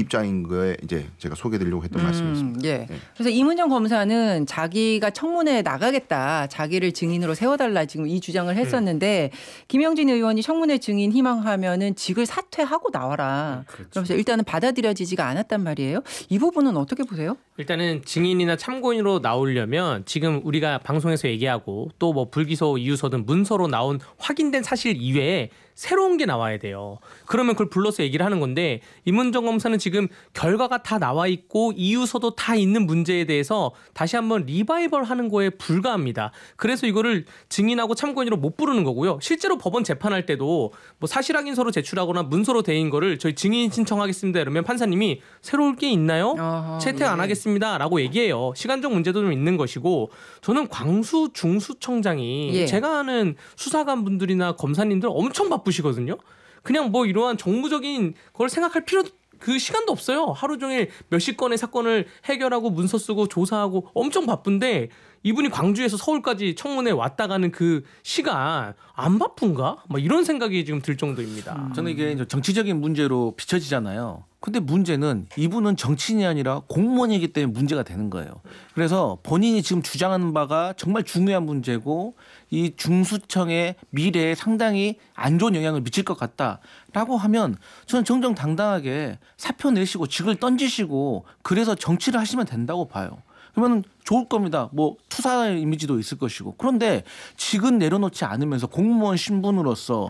입장인 거에 이제 제가 소개드리려고 했던 말씀이었습니다. 예. 그래서 이문정 검사는 자기가 청문회에 나가겠다, 자기를 증인으로 세워달라 지금 이 주장을 했었는데 김영진 의원이 청문회 증인 희망하면은 직을 사퇴하고 나와라. 그렇죠. 그러면서 일단은 받아들여지지가 않았단 말이에요. 이 부분은 어떻게 보세요? 일단은 증인이나 참고인으로 나오려면 지금 우리가 방송에서 얘기하고 또 뭐 불기소 이유서든 문서로 나온 확인된 사실 이외에 새로운 게 나와야 돼요. 그러면 그걸 불러서 얘기를 하는 건데 이문정 검사는 지금 결과가 다 나와 있고 이유서도 다 있는 문제에 대해서 다시 한번 리바이벌 하는 거에 불과합니다. 그래서 이거를 증인하고 참고인으로 못 부르는 거고요. 실제로 법원 재판할 때도 뭐 사실 확인서로 제출하거나 문서로 대인 거를 저희 증인 신청하겠습니다 이러면 판사님이 새로울 게 있나요? 채택 안 하겠습니다 라고 얘기해요. 시간적 문제도 좀 있는 것이고 저는 광수 중수청장이 제가 아는 수사관 분들이나 검사님들 엄청 바쁘시거든요. 그냥 뭐 이러한 정무적인 걸 생각할 필요도 그 시간도 없어요. 하루 종일 몇십 건의 사건을 해결하고 문서 쓰고 조사하고 엄청 바쁜데 이분이 광주에서 서울까지 청문회 왔다 가는 그 시간 안 바쁜가? 막 이런 생각이 지금 들 정도입니다. 저는 이게 정치적인 문제로 비춰지잖아요. 근데 문제는 이분은 정치인이 아니라 공무원이기 때문에 문제가 되는 거예요. 그래서 본인이 지금 주장하는 바가 정말 중요한 문제고 이 중수청의 미래에 상당히 안 좋은 영향을 미칠 것 같다라고 하면 저는 정정당당하게 사표 내시고 직을 던지시고 그래서 정치를 하시면 된다고 봐요. 그러면 좋을 겁니다. 뭐 투사의 이미지도 있을 것이고. 그런데 직은 내려놓지 않으면서 공무원 신분으로서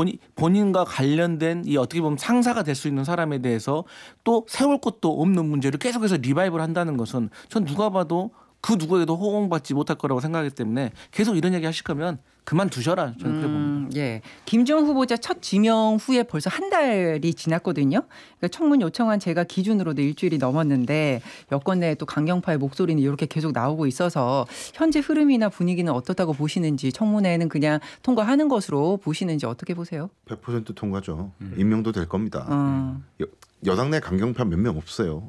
본인과 관련된 이 어떻게 보면 상사가 될 수 있는 사람에 대해서 또 세울 것도 없는 문제를 계속해서 리바이벌 한다는 것은 전 누가 봐도 그 누구에게도 호응받지 못할 거라고 생각하기 때문에 계속 이런 얘기 하실 거면 그만두셔라. 저는 그래 봅니다. 예. 김종 후보자 첫 지명 후에 벌써 한 달이 지났거든요. 그러니까 청문 요청한 제가 기준으로도 일주일이 넘었는데 여권 내에 또 강경파의 목소리는 이렇게 계속 나오고 있어서 현재 흐름이나 분위기는 어떻다고 보시는지 청문회는 그냥 통과하는 것으로 보시는지 어떻게 보세요? 100% 통과죠. 임명도 될 겁니다. 여당 내 강경파 몇 명 없어요.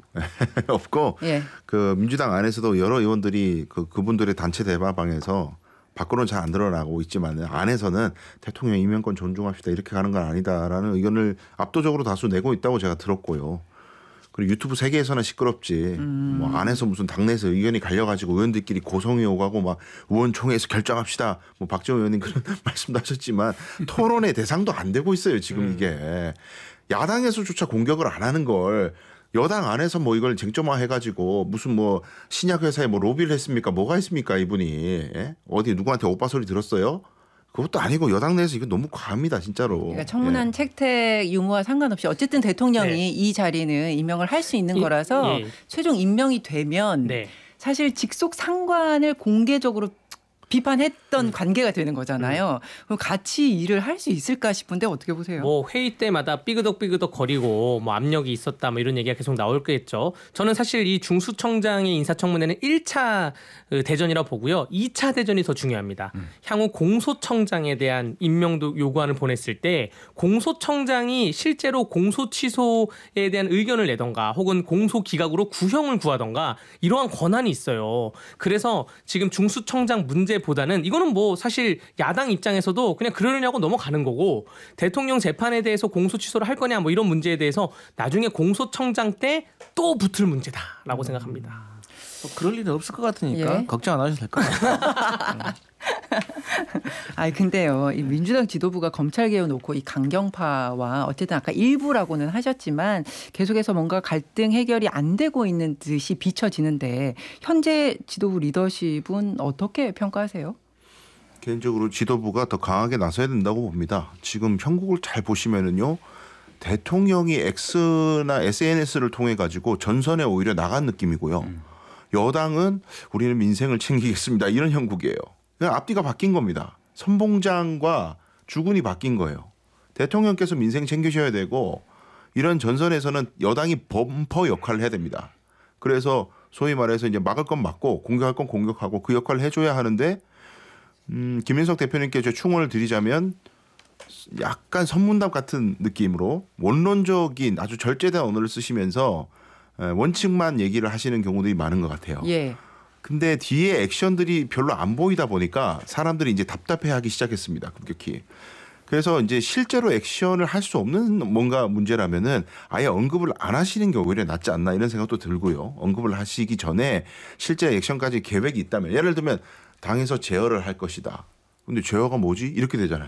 없고 그 민주당 안에서도 여러 의원들이 그분들의 단체 대화방에서 밖으로는 잘 안 드러나고 있지만 안에서는 대통령 임명권 존중합시다 이렇게 가는 건 아니다라는 의견을 압도적으로 다수 내고 있다고 제가 들었고요. 그리고 유튜브 세계에서는 시끄럽지. 뭐 안에서 무슨 당내에서 의견이 갈려가지고 의원들끼리 고성이 오가고 막 의원총회에서 결정합시다. 뭐 박정희 의원님 그런 말씀도 하셨지만 토론의 대상도 안 되고 있어요. 지금 이게. 야당에서조차 공격을 안 하는 걸 여당 안에서 뭐 이걸 쟁점화 해가지고 무슨 뭐 신약회사에 뭐 로비를 했습니까? 뭐가 있습니까 이분이? 예? 어디 누구한테 오빠 소리 들었어요? 그것도 아니고 여당 내에서 이거 너무 과합니다 진짜로. 그러니까 청문한 채택 유무와 상관없이 어쨌든 대통령이 이 자리는 임명을 할 수 있는 거라서 최종 임명이 되면 사실 직속 상관을 공개적으로 비판했던 관계가 되는 거잖아요. 그럼 같이 일을 할 수 있을까 싶은데 어떻게 보세요? 뭐 회의 때마다 삐그덕 거리고 뭐 압력이 있었다 뭐 이런 얘기가 계속 나올 거겠죠. 저는 사실 이 중수청장의 인사청문회는 1차 대전이라고 보고요. 2차 대전이 더 중요합니다. 향후 공소청장에 대한 임명도 요구안을 보냈을 때 공소청장이 실제로 공소 취소에 대한 의견을 내던가 혹은 공소 기각으로 구형을 구하던가 이러한 권한이 있어요. 그래서 지금 중수청장 문제보다는 이거는 뭐 사실 야당 입장에서도 그냥 그러려냐고 넘어가는 거고 대통령 재판에 대해서 공소 취소를 할 거냐 뭐 이런 문제에 대해서 나중에 공소청장 때 또 붙을 문제다라고 생각합니다. 그럴 일은 없을 것 같으니까 걱정 안 하셔도 될 것 같아요. 아니 근데요, 이 민주당 지도부가 검찰 개혁 놓고 이 강경파와 어쨌든 아까 일부라고는 하셨지만 계속해서 뭔가 갈등 해결이 안 되고 있는 듯이 비춰지는데 현재 지도부 리더십은 어떻게 평가하세요? 개인적으로 지도부가 더 강하게 나서야 된다고 봅니다. 지금 형국을 잘 보시면은요. 대통령이 X나 SNS를 통해 가지고 전선에 오히려 나간 느낌이고요. 여당은 우리는 민생을 챙기겠습니다. 이런 형국이에요. 그냥 앞뒤가 바뀐 겁니다. 선봉장과 주군이 바뀐 거예요. 대통령께서 민생 챙기셔야 되고 이런 전선에서는 여당이 범퍼 역할을 해야 됩니다. 그래서 소위 말해서 이제 막을 건 막고 공격할 건 공격하고 그 역할을 해줘야 하는데 김인석 대표님께 충원을 드리자면 약간 선문답 같은 느낌으로 원론적인 아주 절제된 언어를 쓰시면서 원칙만 얘기를 하시는 경우들이 많은 것 같아요. 근데 뒤에 액션들이 별로 안 보이다 보니까 사람들이 이제 답답해하기 시작했습니다. 급격히. 그래서 이제 실제로 액션을 할 수 없는 뭔가 문제라면은 아예 언급을 안 하시는 게 오히려 낫지 않나 이런 생각도 들고요. 언급을 하시기 전에 실제 액션까지 계획이 있다면 예를 들면 당에서 제어를 할 것이다. 근데 제어가 뭐지? 이렇게 되잖아요.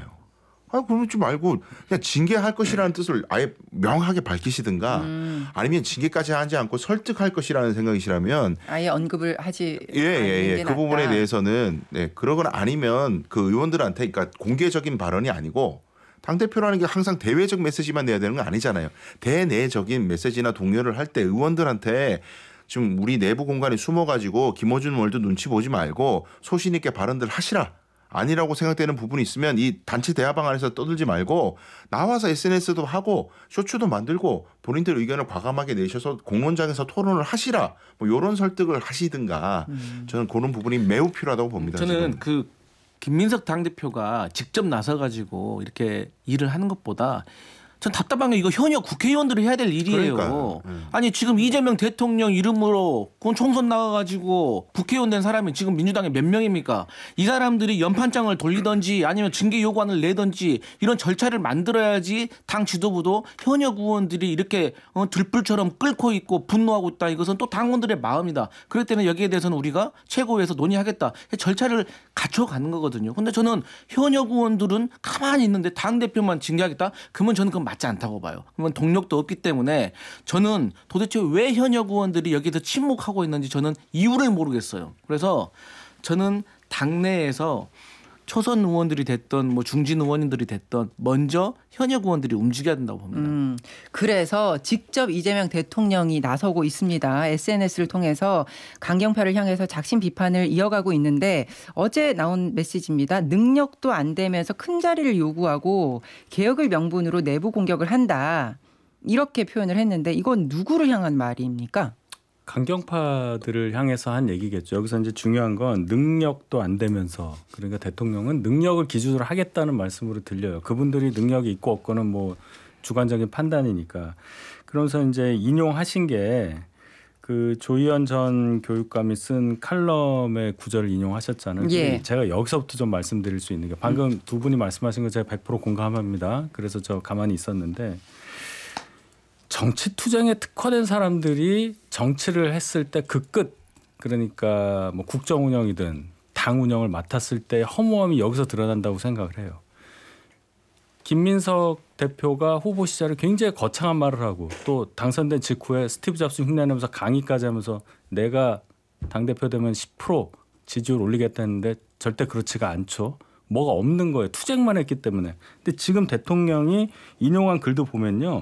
그러지 말고 그냥 징계할 것이라는 뜻을 아예 명하게 밝히시든가 아니면 징계까지 하지 않고 설득할 것이라는 생각이시라면 아예 언급을 하지 예. 그 부분에 대해서는 네, 그러거나 아니면 그 의원들한테 그러니까 공개적인 발언이 아니고 당대표라는 게 항상 대외적 메시지만 내야 되는 건 아니잖아요. 대내적인 메시지나 동료를 할 때 의원들한테 지금 우리 내부 공간에 숨어가지고 김어준 의원도 눈치 보지 말고 소신 있게 발언들 하시라. 아니라고 생각되는 부분이 있으면 이 단체 대화방 안에서 떠들지 말고 나와서 SNS도 하고 쇼츠도 만들고 본인들 의견을 과감하게 내셔서 공론장에서 토론을 하시라. 뭐 이런 설득을 하시든가 저는 그런 부분이 매우 필요하다고 봅니다. 저는 지금. 그 김민석 당대표가 직접 나서가지고 이렇게 일을 하는 것보다 전 답답한 게 이거 현역 국회의원들이 해야 될 일이에요. 아니 지금 이재명 대통령 이름으로 그건 총선 나가가지고 국회의원 된 사람이 지금 민주당에 몇 명입니까? 이 사람들이 연판장을 돌리든지 아니면 징계 요구안을 내든지 이런 절차를 만들어야지 당 지도부도 현역 의원들이 이렇게 들불처럼 끓고 있고 분노하고 있다. 이것은 또 당원들의 마음이다. 그렇기 때문에 여기에 대해서는 우리가 최고위에서 논의하겠다. 절차를 갖춰가는 거거든요. 근데 저는 현역 의원들은 가만히 있는데 당대표만 징계하겠다? 그러면 저는 그건 맞지 않다고 봐요. 그러면 동력도 없기 때문에 저는 도대체 왜 현역 의원들이 여기서 침묵하고 있는지 저는 이유를 모르겠어요. 그래서 저는 당내에서 초선 의원들이 됐던 뭐 중진 의원들이 됐던 먼저 현역 의원들이 움직여야 된다고 봅니다. 그래서 직접 이재명 대통령이 나서고 있습니다. SNS를 통해서 강경파를 향해서 작심 비판을 이어가고 있는데 어제 나온 메시지입니다. 능력도 안 되면서 큰 자리를 요구하고 개혁을 명분으로 내부 공격을 한다. 이렇게 표현을 했는데 이건 누구를 향한 말입니까? 강경파들을 향해서 한 얘기겠죠. 여기서 이제 중요한 건 능력도 안 되면서 그러니까 대통령은 능력을 기준으로 하겠다는 말씀으로 들려요. 그분들이 능력이 있고 없고는 뭐 주관적인 판단이니까. 그러면서 이제 인용하신 게 그 조희연 전 교육감이 쓴 칼럼의 구절을 인용하셨잖아요. 예. 제가 여기서부터 좀 말씀드릴 수 있는 게 방금 두 분이 말씀하신 거 제가 100% 공감합니다. 그래서 저 가만히 있었는데 정치 투쟁에 특화된 사람들이 정치를 했을 때 그 끝 그러니까 뭐 국정 운영이든 당 운영을 맡았을 때 허무함이 여기서 드러난다고 생각을 해요. 김민석 대표가 후보 시절에 굉장히 거창한 말을 하고 또 당선된 직후에 스티브 잡스 흉내내면서 강의까지 하면서 내가 당대표 되면 10% 지지율 올리겠다 했는데 절대 그렇지가 않죠. 뭐가 없는 거예요. 투쟁만 했기 때문에. 근데 지금 대통령이 인용한 글도 보면요.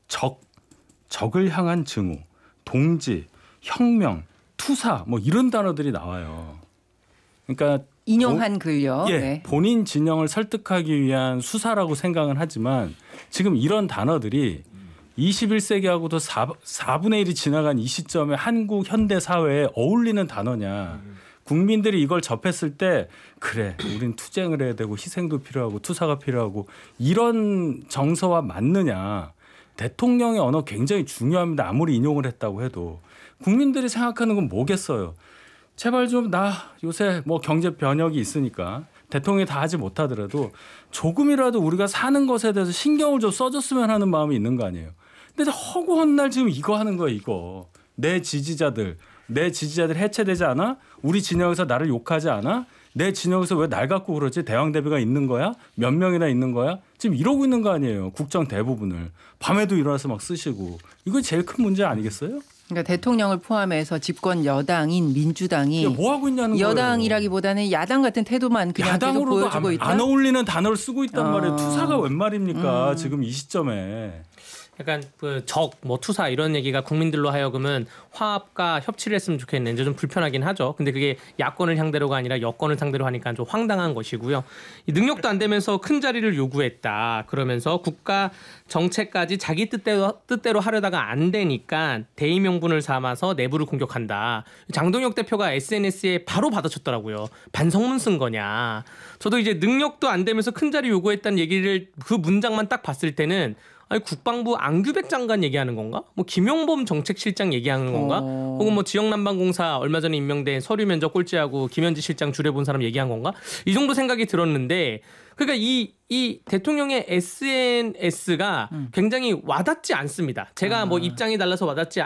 적을 향한 증오, 동지, 혁명, 투사 뭐 이런 단어들이 나와요. 그러니까 인용한 글요. 예, 네. 본인 진영을 설득하기 위한 수사라고 생각은 하지만 지금 이런 단어들이 21세기하고도 4분의 1이 지나간 이 시점에 한국 현대 사회에 어울리는 단어냐. 국민들이 이걸 접했을 때 그래 우린 투쟁을 해야 되고 희생도 필요하고 투사가 필요하고 이런 정서와 맞느냐. 대통령의 언어 굉장히 중요합니다. 아무리 인용을 했다고 해도. 국민들이 생각하는 건 뭐겠어요. 제발 좀 나 요새 뭐 경제 변혁이 있으니까 대통령이 다 하지 못하더라도 조금이라도 우리가 사는 것에 대해서 신경을 좀 써줬으면 하는 마음이 있는 거 아니에요. 근데 허구한 날 지금 이거 하는 거야 이거. 내 지지자들 해체되지 않아? 우리 진영에서 나를 욕하지 않아? 내 진영에서 왜 날 갖고 그러지? 대왕대비가 있는 거야? 몇 명이나 있는 거야? 지금 이러고 있는 거 아니에요. 국정 대부분을. 밤에도 일어나서 막 쓰시고. 이거 제일 큰 문제 아니겠어요? 그러니까 대통령을 포함해서 집권 여당인 민주당이 뭐 하고 있냐는 여당이라기보다는 야당 같은 태도만 그냥 계속 보여주고 있다. 안 어울리는 단어를 쓰고 있단 말이에요. 투사가 웬 말입니까? 지금 이 시점에. 약간 그 뭐 투사 이런 얘기가 국민들로 하여금은 화합과 협치를 했으면 좋겠는데 좀 불편하긴 하죠. 근데 그게 야권을 상대로가 아니라 여권을 상대로 하니까 좀 황당한 것이고요. 이 능력도 안 되면서 큰 자리를 요구했다. 그러면서 국가 정책까지 자기 뜻대로 하려다가 안 되니까 대의 명분을 삼아서 내부를 공격한다. 장동혁 대표가 SNS에 바로 받아쳤더라고요. 반성문 쓴 거냐. 저도 이제 능력도 안 되면서 큰 자리 요구했다는 얘기를 그 문장만 딱 봤을 때는 아니 국방부 안규백 장관 얘기하는 건가? 뭐 김용범 정책실장 얘기하는 건가? 혹은 뭐 지역난방공사 얼마 전에 임명된 서류 면접 꼴찌하고 김현지 실장 줄여본 사람 얘기한 건가? 이 정도 생각이 들었는데 그러니까 이 대통령의 SNS가 굉장히 와닿지 않습니다. 제가 뭐 입장이 달라서 와닿지